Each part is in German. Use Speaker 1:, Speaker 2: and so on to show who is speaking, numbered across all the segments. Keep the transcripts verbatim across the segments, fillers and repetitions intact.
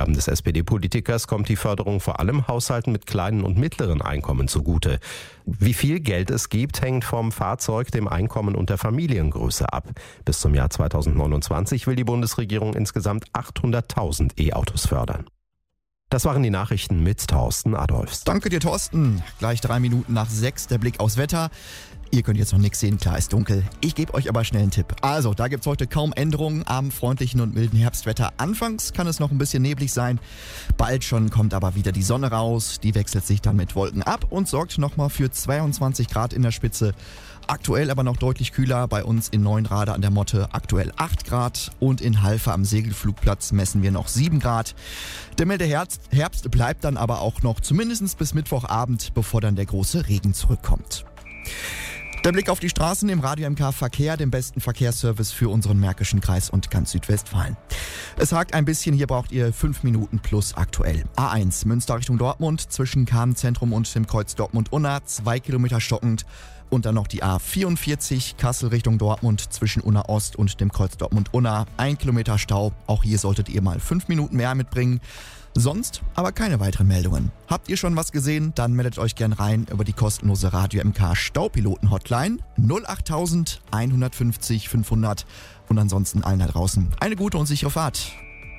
Speaker 1: Angaben des S P D-Politikers kommt die Förderung vor allem Haushalten mit kleinen und mittleren Einkommen zugute. Wie viel Geld es gibt, hängt vom Fahrzeug, dem Einkommen und der Familiengröße ab. Bis zum Jahr zweitausendneunundzwanzig will die Bundesregierung insgesamt achthunderttausend E-Autos fördern. Das waren die Nachrichten mit Thorsten Adolfs.
Speaker 2: Danke dir, Thorsten. Gleich drei Minuten nach sechs, der Blick aufs Wetter. Ihr könnt jetzt noch nichts sehen, klar ist dunkel. Ich gebe euch aber schnell einen Tipp. Also, da gibt's heute kaum Änderungen am freundlichen und milden Herbstwetter. Anfangs kann es noch ein bisschen neblig sein. Bald schon kommt aber wieder die Sonne raus. Die wechselt sich dann mit Wolken ab und sorgt nochmal für zweiundzwanzig Grad in der Spitze. Aktuell aber noch deutlich kühler. Bei uns in Neuenrade an der Motte aktuell acht Grad und in Halver am Segelflugplatz messen wir noch sieben Grad. Der milde Herbst, Herbst bleibt dann aber auch noch zumindest bis Mittwochabend, bevor dann der große Regen zurückkommt. Der Blick auf die Straßen im Radio M K Verkehr, dem besten Verkehrsservice für unseren Märkischen Kreis und ganz Südwestfalen. Es hakt ein bisschen, hier braucht ihr fünf Minuten plus aktuell. A eins, Münster Richtung Dortmund, zwischen Kahn-Zentrum und dem Kreuz Dortmund-Unna, zwei Kilometer stockend. Und dann noch die A vierundvierzig, Kassel Richtung Dortmund, zwischen Unna Ost und dem Kreuz Dortmund-Unna, ein Kilometer Stau. Auch hier solltet ihr mal fünf Minuten mehr mitbringen. Sonst aber keine weiteren Meldungen. Habt ihr schon was gesehen? Dann meldet euch gern rein über die kostenlose Radio M K Staupiloten Hotline null acht hundertfünfzig fünfhundert und ansonsten allen da draußen eine gute und sichere Fahrt.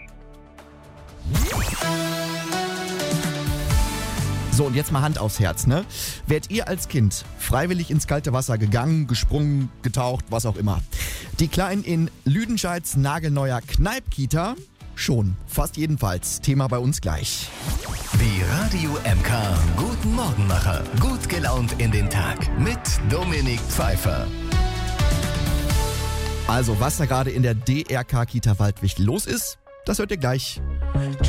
Speaker 2: So, und jetzt mal Hand aufs Herz, ne? Wärt ihr als Kind freiwillig ins kalte Wasser gegangen, gesprungen, getaucht, was auch immer? Die Kleinen in Lüdenscheids nagelneuer Kneipkita? Schon, fast jedenfalls. Thema bei uns gleich.
Speaker 3: Die Radio M K Guten Morgenmacher. Gut gelaunt in den Tag mit Dominik Pfeiffer.
Speaker 2: Also, was da gerade in der D R K-Kita Waldwicht los ist, das hört ihr gleich.